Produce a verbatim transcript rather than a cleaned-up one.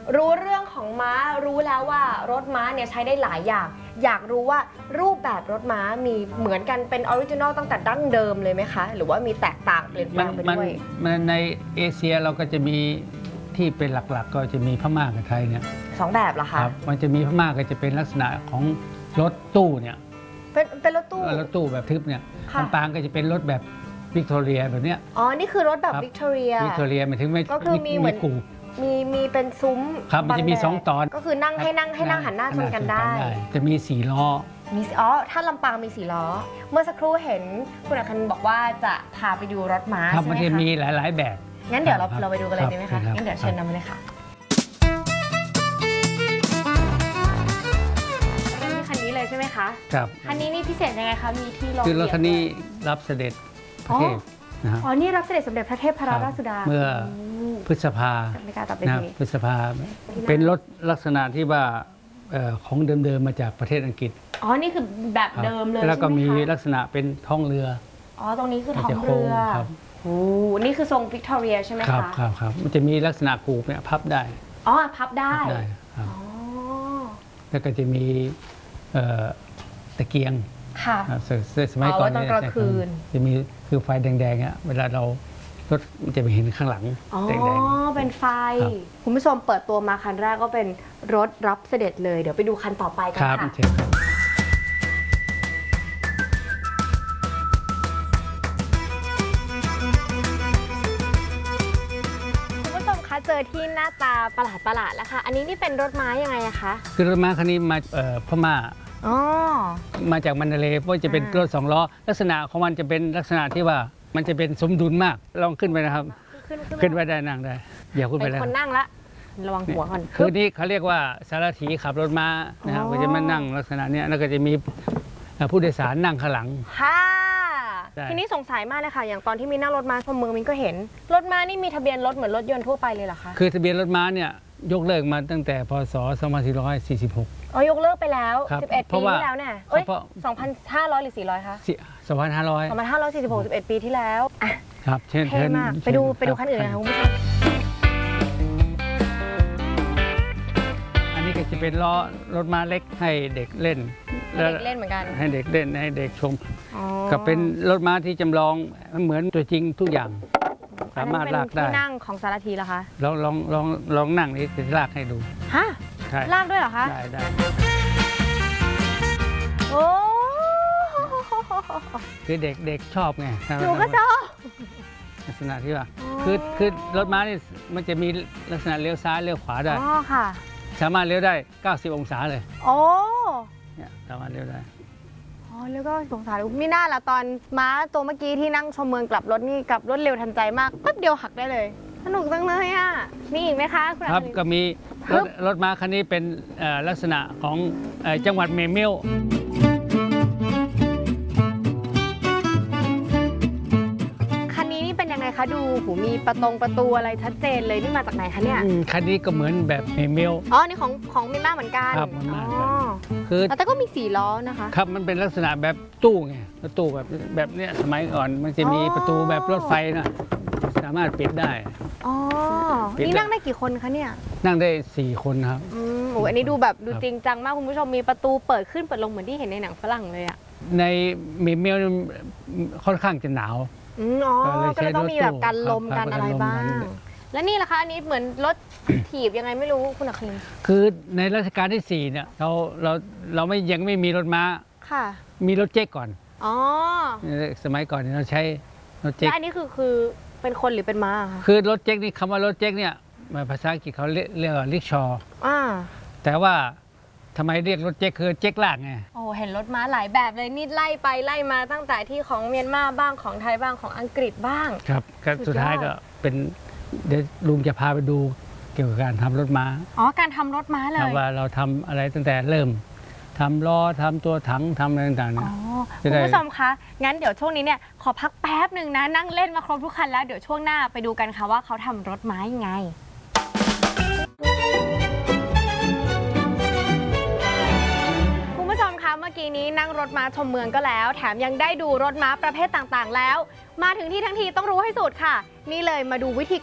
รู้เรื่องของม้ารู้แล้วว่ารถม้าเนี่ยใช้ได้หลายอย่างอยากรู้ว่ารูปแบบรถม้ามีเหมือนกันเป็นออริจินอลตั้งแต่ดั้งเดิมเลยไหมคะหรือว่ามีแตกต่างเปลี่ยนแปลงไปด้วยมันในเอเชียเราก็จะมีที่เป็นหลักๆก็จะมีพม่ากับไทยเนี่ยสองแบบเหรอคะครับมันจะมีพม่าก็จะเป็นลักษณะของรถตู้เนี่ยเป็นเป็นรถตู้รถตู้แบบทึบเนี่ยลำปางก็จะเป็นรถแบบวิกตอเรียแบบเนี้ยอ๋อนี่คือรถแบบวิกตอเรียวิกตอเรียหมายถึงไม่ก็คือมีเหมือนมีมีเป็นซุ้มครับมันจะมีสองตอนก็คือนั่งให้นั่งให้นั่งหันหน้าชนกันได้จะมีสี่ล้อมีอ๋อถ้าลำปางมีสี่ล้อเมื่อสักครู่เห็นคุณอัครบอกว่าจะพาไปดูรถม้าใช่ไหมคะมันจะมีหลายๆแบบงั้นเดี๋ยวเราเราไปดูกันเลยดีไหมคะงั้นเดี๋ยวเชิญนำมาเลยค่ะคันนี้เลยใช่ไหมคะครับคันนี้นี่พิเศษยังไงคะมีที่รองคือรถคันนี้รับเสด็จพระเทพอ๋อนี่รับเสด็จสมเด็จพระเทพรัตนราชสุดาเมื่อพฤษภานะพฤษภาเป็นรถลักษณะที่ว่าของเดิมๆมาจากประเทศอังกฤษอ๋อนี่คือแบบเดิมเลยแล้วก็มีลักษณะเป็นท้องเรืออ๋อตรงนี้คือท้องเรือโอ้นี่คือทรงวิกตอเรียใช่ไหมคะครับครับครับมันจะมีลักษณะกูบเนี่ยพับได้อ๋อพับได้ครับแล้วก็จะมีตะเกียงค่ะสมัยก่อนเนี่ยจะมีคือไฟแดงๆอ่ะเวลาเรารถมันจะไปเห็นข้างหลังแดงๆอ๋อเป็นไฟคุณผู้ชมเปิดตัวมาคันแรกก็เป็นรถรับเสด็จเลยเดี๋ยวไปดูคันต่อไปกันค่ะคุณผู้ชมคะเจอที่หน้าตาประหลาดประหลาดแล้วค่ะอันนี้นี่เป็นรถม้ายังไงอะคะคือรถม้าคันนี้มาพม่ามาจากมันเดเลย์เพราะจะเป็นรถสองล้อลักษณะของมันจะเป็นลักษณะที่ว่ามันจะเป็นสมดุลมากลองขึ้นไปนะครับขึ้นไปได้นั่งได้อย่าขึ้นไปแล้วเป็นคนนั่งละระวังหัวก่อนคือนี่เขาเรียกว่าสารถีขับรถม้านะครับก็จะมานั่งลักษณะนี้แล้วก็จะมีผู้โดยสารนั่งข้างหลังค่ะทีนี้สงสัยมากเลยค่ะอย่างตอนที่มีนั่งรถม้าชมเมืองมินก็เห็นรถม้านี่มีทะเบียนรถเหมือนรถยนต์ทั่วไปเลยเหรอคะคือทะเบียนรถม้าเนี่ยยกเลิกมาตั้งแต่พศสองพันสี่ร้อยสี่สิบหกอ๋อยกเลิกไปแล้วสิบเอ็ดปีที่แล้วเนี่ยเอ้ยสองพันห้าร้อยหรือสี่ร้อยคะสองพันห้าร้อยสองพันห้าร้อยสี่สิบหก สิบเอ็ดปีที่แล้วครับเช่นเท่มากไปดูไปดูคันอื่นนะคะคุณผู้ชมอันนี้ก็จะเป็นล้อรถม้าเล็กให้เด็กเล่นเด็กเล่นเหมือนกันให้เด็กเล่นให้เด็กชมก็เป็นรถม้าที่จำลองเหมือนตัวจริงทุกอย่างสามารถลากได้ที่นั่งของสารถีเหรอคะลองลองลองลองนั่งนี่จะลากให้ดูฮะลากด้วยเหรอคะได้ได้โอ้คือเด็กเด็กชอบไงหนูก็ชอบลักษณะที่ว่าคือคือรถม้านี่มันจะมีลักษณะเลี้ยวซ้ายเลี้ยวขวาได้อ๋อค่ะสามารถเลี้ยวได้เก้าสิบองศาเลยโอ้เนี่ยสามารถเลี้ยวได้อ๋อแล้วก็สงสารไม่น่าละตอนม้าตัวเมื่อกี้ที่นั่งชมเมืองกลับรถนี่กลับรถเร็วทันใจมากแป๊บเดียวหักได้เลยสนุกจังเลยอ่ะมีอีกไหมคะครับก็มีรถรถม้าคันนี้เป็นลักษณะของจังหวัดเมเมิลคันนี้นี่เป็นยังไงคะดูหูมีประตงประตูอะไรชัดเจนเลยนี่มาจากไหนคะเนี่ยคันนี้ก็เหมือนแบบเมเมิลอ๋อนี่ของของเมียนมาเหมือนกันครับอ๋อคือแต่ก็มีสี่ล้อนะคะครับมันเป็นลักษณะแบบตู้ไงตู้แบบแบบเนี้ยสมัยก่อนมันจะมีประตูแบบรถไฟนะสามารถปิดได้อ๋อนี่นั่งได้กี่คนคะเนี่ยนั่งได้สี่คนครับอืมโอ้อันนี้ดูแบบดูจริงจังมากคุณผู้ชมมีประตูเปิดขึ้นเปิดลงเหมือนที่เห็นในหนังฝรั่งเลยอะในเมเมิลค่อนข้างจะหนาวอ๋อก็เลยต้องมีแบบกันลมกันอะไรบ้างและนี่ล่ะคะอันนี้เหมือนรถถีบยังไงไม่รู้คุณอัครินทร์คือในรัชกาลที่สี่เนี่ยเราเราเราไม่ยังไม่มีรถม้าค่ะมีรถเจ๊กก่อนอ๋อสมัยก่อนเราใช้รถเจ๊กและอันนี้คือคือเป็นคนหรือเป็นม้าคะคือรถเจ๊กนี่คำว่ารถเจ๊กเนี่ยภาษาอังกฤษเขาเรียกว่าริกชอว์แต่ว่าทำไมเรียกรถเจ๊กคือเจ๊กลากไงโอ้เห็นรถม้าหลายแบบเลยนี่ไล่ไปไล่มาตั้งแต่ที่ของเมียนมาบ้างของไทยบ้างของอังกฤษบ้างครับก็สุดท้ายก็เป็นเดี๋ยวลุงจะพาไปดูเกี่ยวกับการทำรถม้าอ๋อการทำรถม้าเลยว่าเราทำอะไรตั้งแต่เริ่มทำล้อทำตัวถังทำอะไรต่างๆเนี่ยคุณผู้ชมคะงั้นเดี๋ยวช่วงนี้เนี่ยขอพักแป๊บหนึ่งนะนั่งเล่นมาครบทุกคันแล้วเดี๋ยวช่วงหน้าไปดูกันค่ะว่าเขาทำรถม้ายังไงคุณผู้ชมคะเมื่อกี้นี้นั่งรถม้าชมเมืองก็แล้วแถมยังได้ดูรถม้าประเภทต่างๆแล้วมาถึงที่ทั้งทีต้องรู้ให้สุดค่ะนี่เลยมาดูวิธี